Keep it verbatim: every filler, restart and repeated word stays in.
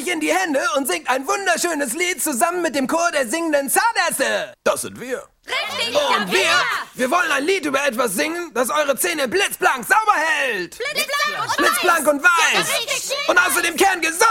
sich in die Hände und singt ein wunderschönes Lied zusammen mit dem Chor der singenden Zahnärzte. Das sind wir. Richtig! Und ja, wir, wir wollen ein Lied über etwas singen, das eure Zähne blitzblank sauber hält. Blitzblank und Blitzblank und weiß. Ja, richtig. Und außerdem kerngesund.